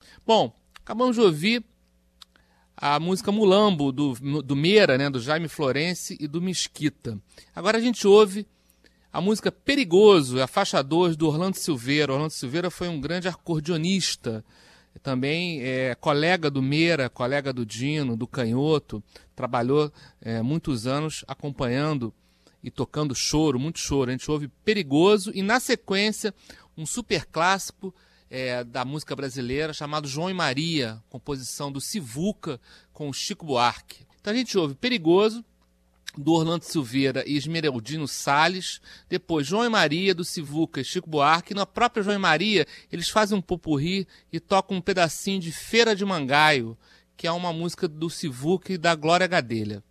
Bom, acabamos de ouvir a música Mulambo, do Meira, né, do Jaime Florence e do Mesquita. Agora a gente ouve a música Perigoso, a faixa 2 do Orlando Silveira. Orlando Silveira foi um grande acordeonista, também colega do Meira, colega do Dino, do Canhoto, trabalhou muitos anos acompanhando e tocando choro, muito choro. A gente ouve Perigoso e, na sequência, um super clássico da música brasileira chamado João e Maria, composição do Sivuca com o Chico Buarque. Então a gente ouve Perigoso, do Orlando Silveira e Esmeraldino Salles, depois João e Maria, do Sivuca e Chico Buarque, e na própria João e Maria eles fazem um popurrí e tocam um pedacinho de Feira de Mangaio, que é uma música do Sivuca e da Glória Gadelha.